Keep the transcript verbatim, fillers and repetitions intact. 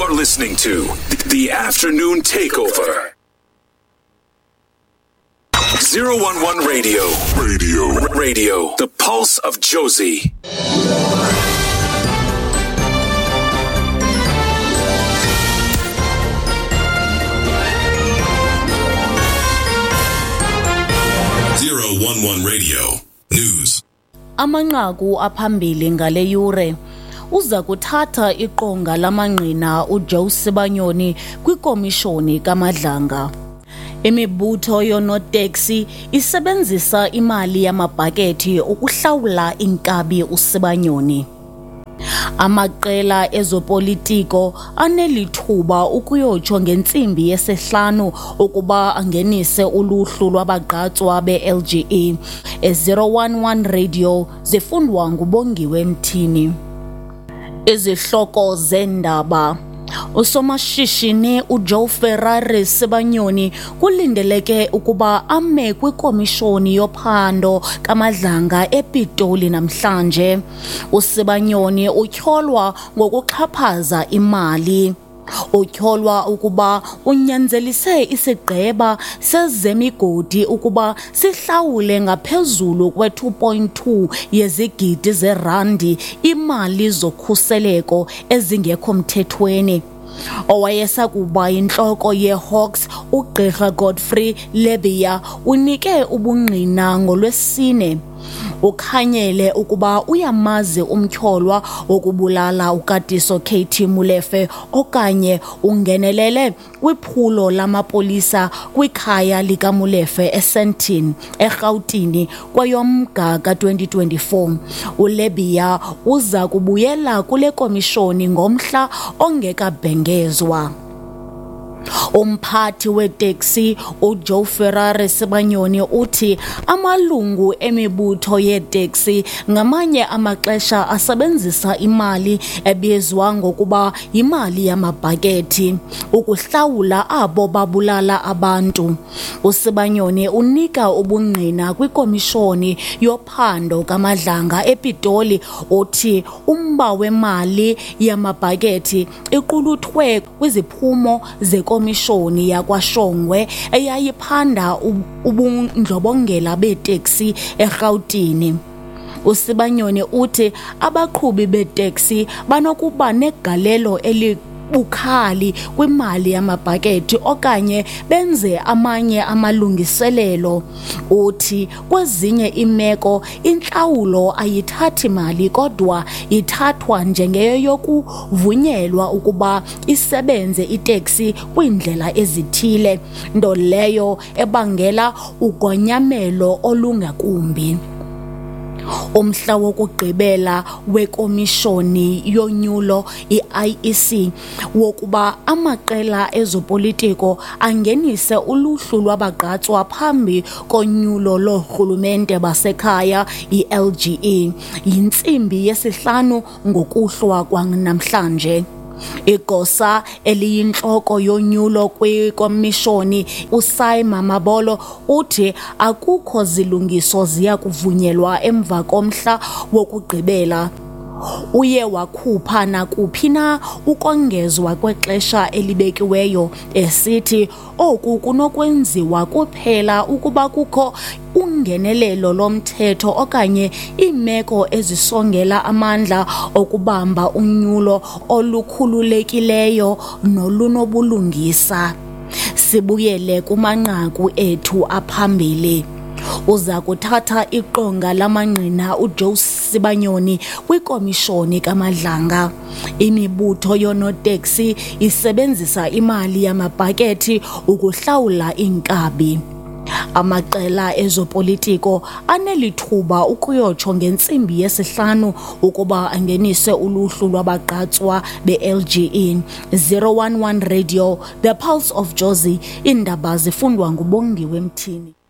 are listening to The Afternoon Takeover. zero one one Radio. Radio. Radio. The Pulse of Jozi. zero one one Radio. News. Amanqaku aphambili ngale yure uza kuthatha iqonga lamangqina uJoe Sibanyoni kwikomishoni kaMadlanga. Imibutho yonoteksi isebenzisa imali yamabhakethi ukuhlawula inkabi uSibanyoni. Amaqela ezopolitiko anelithuba ukuyotsho ngentsimbi yesihlanu ukuba angenise uluhlu lwabagqatswa be-L G E. e zero one one Radio zifundwa nguBongiwe Mthini. Izihloko zendaba. Usomashishini uJoe Ferrari Sibanyoni kulindeleke ukuba ame kwikomishoni yophando kaMadlanga ePitoli namhlanje. uSibanyoni utyholwa ngokuxhaphaza imali. Utyholwa ukuba unyanzelise isigqeba sezemigodi ukuba sihlawule ngaphezulu kwe two point two yezigidi zerandi imali zokhuseleko ezingekho mthethweni. Owayesakuba intloko yeHawks uGqirha Godfrey Lebeya unike ubungqina ngolwesine. Ukhanyele ukuba uyamazi umtyholwa wokubulala uKatiso K T Molefe okanye ungenelele kwiphulo lamapolisa kwikhaya likaMolefe eSandton eRhawutini kweyomNga ka twenty twenty-four. uLebeya uza kubuyela kule komishoni ngomhla ongekabhengezwa. Umphathi weteksi uJoe Ferrari Sibanyoni uthi amalungu emibutho yeteksi ngamanye amaxesha asebenzisa imali ebizwa ngokuba imali yamabhakethi ukuhlawula abo babulala abantu. uSibanyoni unika ubungqina kwikomishoni yophando kaMadlanga ePitoli uthi umba wemali yamabhakethi iquluthwe kwiziphumo ze komishoni yakwaShongwe eyayiphanda ubundlobongela beteksi eRhawutini. uSibanyoni uthi abaqhubi beteksi banokuba negalelo eli bukhali kwimali yamabhakethi okanye benze amanye amalungiselelo. Uthi kwezinye imeko intlawulo ayithathi mali kodwa ithathwa njengeyo yokuvunyelwa ukuba isebenze iteksi kwindlela ezithile, nto leyo ebangela ugonyamelo olungakumbi. Umhla wokugqibela wekomishoni yonyulo i-I E C wokuba amaqela ezopolitiko angenise uluhlu lwabagqatswa phambi konyulo lorhulumente basekhaya i-L G E yintsimbi yesihlanu ngokuhlwa kwanamhlanje. Igosa eliyintloko yonyulo kwikomishoni uSimon Mabolo uthi akukho zilungiso ziya kuvunyelwa emva komhla wokugqibela. Uye wakhupha nakuphi na ukongezwa kwexesha elibekiweyo esithi oku kunokwenziwa kuphela ukuba kukho ungenelelo lomthetho okanye iimeko ezisongela amandla okubamba unyulo olukhululekileyo nolunobulungisa. Sibuyele kumanqaku ethu aphambili. Uza kuthatha iqonga lamangqina uJoe Sibanyoni kwikomishoni kaMadlanga. Imibutho yonoteksi isebenzisa imali yamabhakethi ukuhlawula inkabi. Amaqela ezopolitiko anelithuba ukuyotsho ngentsimbi yesihlanu ukuba angenise uluhlu lwabagqatswa be-L G E. zero one one Radio, The Pulse of Jozi, indaba zifundwa nguBongiwe Mthini.